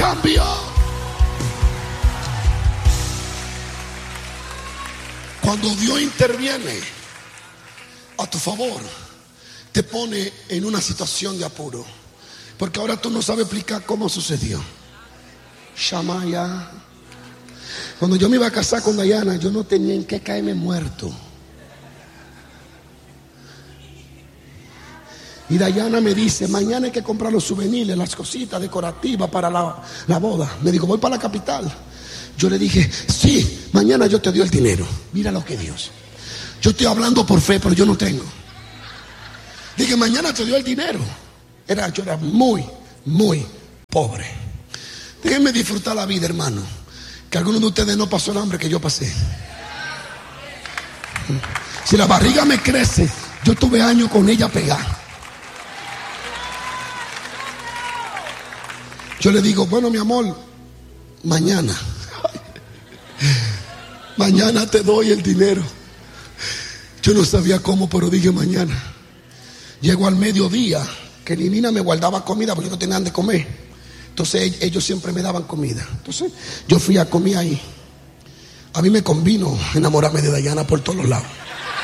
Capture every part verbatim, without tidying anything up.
cambió. Cuando Dios interviene a tu favor, te pone en una situación de apuro, porque ahora tú no sabes explicar cómo sucedió. Shamaya. Cuando yo me iba a casar con Dayana, yo no tenía en qué caerme muerto. Y Dayana me dice: mañana hay que comprar los souvenirs, las cositas decorativas para la, la boda. Me dijo: voy para la capital. Yo le dije: sí, mañana yo te doy el dinero. Mira lo que Dios. Yo estoy hablando por fe, pero yo no tengo. Dije: mañana te doy el dinero. Era, yo era muy, muy pobre. Déjenme disfrutar la vida, hermano, que algunos de ustedes no pasó el hambre que yo pasé. Si la barriga me crece, yo tuve años con ella pegada. Yo le digo: bueno, mi amor, mañana mañana te doy el dinero. Yo no sabía cómo, pero dije mañana. Llego al mediodía, que ni Nina me guardaba comida porque no tenían de comer. Entonces ellos siempre me daban comida. Entonces yo fui a comer ahí. A mí me convino enamorarme de Dayana por todos los lados.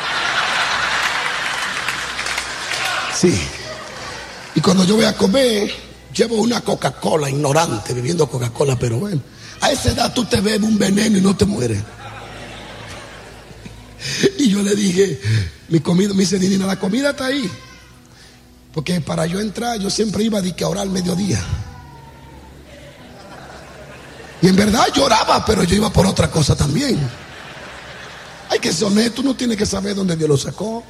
Sí. Y cuando yo voy a comer, llevo una Coca-Cola, ignorante, bebiendo Coca-Cola, pero bueno, a esa edad tú te bebes un veneno y no te mueres. Y yo le dije: mi comida, me dice Nina, la comida está ahí. Porque para yo entrar, yo siempre iba a orar al mediodía. Y en verdad lloraba, pero yo iba por otra cosa también. Hay que ser honesto, uno tiene que saber dónde Dios lo sacó.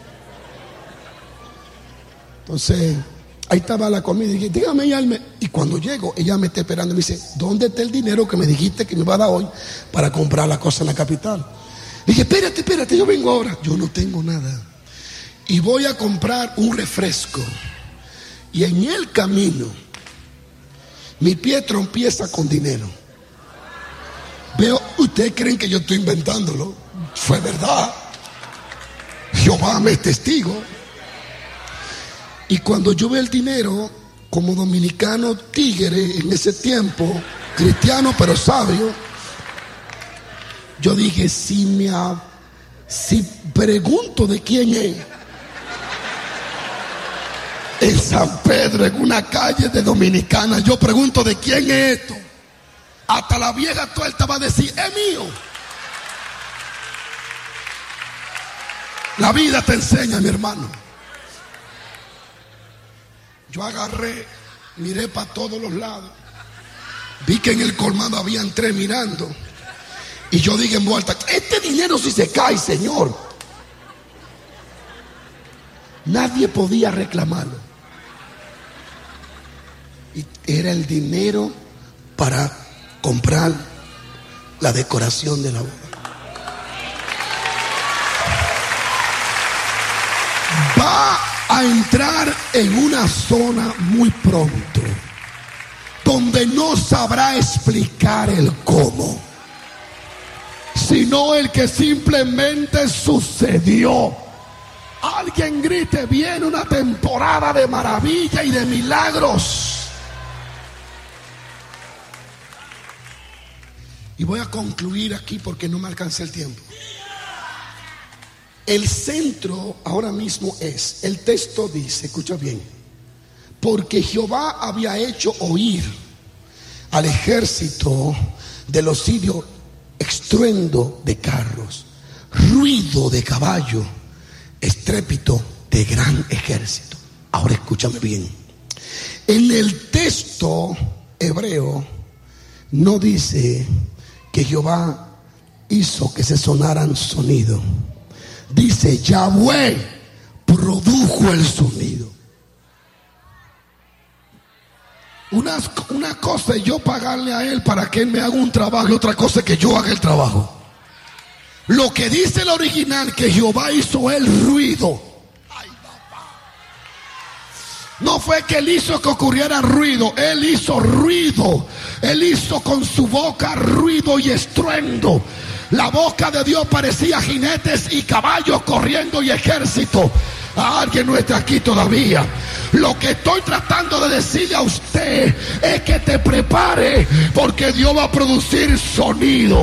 Entonces, ahí estaba la comida y dije: dígame, ella me... Y cuando llego, ella me está esperando y me dice: ¿dónde está el dinero que me dijiste que me iba a dar hoy para comprar la cosa en la capital? Dije: espérate, espérate, yo vengo ahora. Yo no tengo nada. Y voy a comprar un refresco. Y en el camino, mi pie tropieza con dinero. Veo, ustedes creen que yo estoy inventándolo. Fue verdad. Jehová me es testigo. Y cuando yo veo el dinero, como dominicano tigre en ese tiempo, cristiano pero sabio, yo dije: si me ha, si pregunto de quién es, en San Pedro, en una calle de dominicana, yo pregunto de quién es esto, hasta la vieja tuerta va a decir: es mío. La vida te enseña, mi hermano. Yo agarré, miré para todos los lados, vi que en el colmado habían tres mirando, y yo dije en voz alta: este dinero si se cae, Señor. Nadie podía reclamarlo. Y era el dinero para comprar la decoración de la boda. Va a entrar en una zona muy pronto donde no sabrá explicar el cómo, sino el que simplemente sucedió. Alguien grite: viene una temporada de maravilla y de milagros. Y voy a concluir aquí porque no me alcanza el tiempo. El centro ahora mismo es, el texto dice, escucha bien: porque Jehová había hecho oír al ejército de los sirios estruendo de carros, ruido de caballo, estrépito de gran ejército. Ahora escúchame bien. En el texto hebreo no dice que Jehová hizo que se sonaran sonidos. Dice: Yahweh produjo el sonido. Una, una cosa es yo pagarle a él para que él me haga un trabajo, y otra cosa es que yo haga el trabajo. Lo que dice el original, que Jehová hizo el ruido. Ay, papá. No fue que él hizo que ocurriera ruido, él hizo ruido. Él hizo con su boca ruido y estruendo. La boca de Dios parecía jinetes y caballos corriendo y ejército. Alguien no está aquí todavía. Lo que estoy tratando de decirle a usted es que te prepare, porque Dios va a producir sonido.